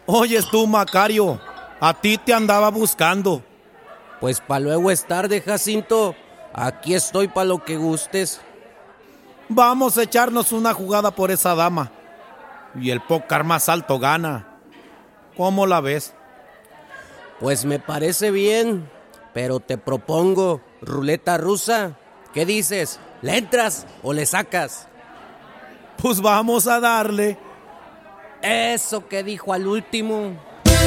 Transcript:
Oyes tú, Macario, a ti te andaba buscando. Pues pa' luego es tarde, Jacinto. Aquí estoy pa' lo que gustes. Vamos a echarnos una jugada por esa dama. Y el pócar más alto gana. ¿Cómo la ves? Pues me parece bien, pero te propongo ruleta rusa. ¿Qué dices? ¿Le entras o le sacas? Pues vamos a darle. Eso que dijo al último.